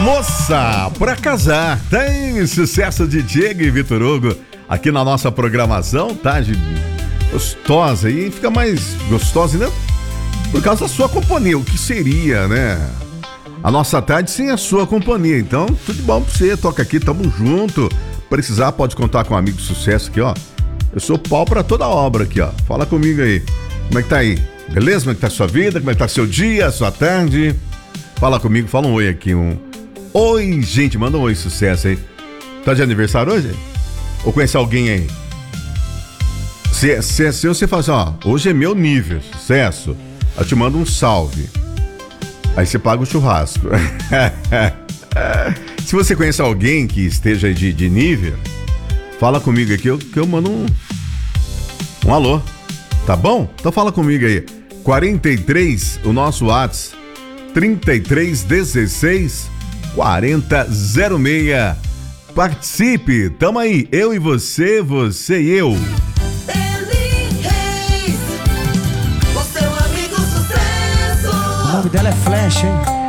Moça pra casar, tem sucesso de Diego e Vitor Hugo aqui na nossa programação, tá? Gostosa, e fica mais gostosa, né? Por causa da sua companhia, o que seria, né? A nossa tarde sem a sua companhia. Então, tudo de bom pra você, toca aqui, tamo junto. Precisar, pode contar com um amigo de sucesso aqui, ó. Eu sou pau pra toda obra aqui, ó. Fala comigo aí. Como é que tá aí? Beleza? Como é que tá a sua vida? Como é que tá seu dia, sua tarde? Fala comigo, fala um oi aqui, Oi, gente, manda um oi, sucesso aí. Tá de aniversário hoje? Ou conhece alguém aí? Se é seu, você fala assim, ó, hoje é meu nível, sucesso. Eu te mando um salve. Aí você paga o churrasco. Se você conhece alguém que esteja de nível, fala comigo aqui que eu mando um alô. Tá bom? Então fala comigo aí. 43, o nosso WhatsApp, 3316 4006. Participe, tamo aí, eu e você, você e eu. O nome dela é Flash, hein?